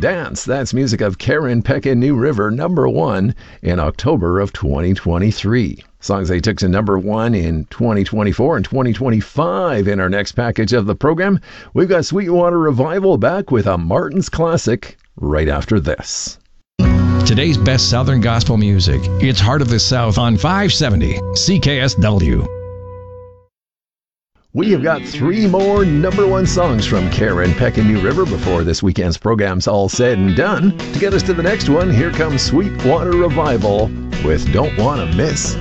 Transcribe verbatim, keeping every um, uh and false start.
Dance. That's music of Karen Peck and New River, number one in October of twenty twenty-three. Songs they took to number one in twenty twenty-four and twenty twenty-five. In our next package of the program, we've got Sweetwater Revival back with a Martin's classic right after this. Today's best Southern gospel music. It's Heart of the South on five seventy C K S W. We have got three more number one songs from Karen Peck and New River before this weekend's program's all said and done. To get us to the next one, here comes Sweetwater Revival with Don't Wanna Miss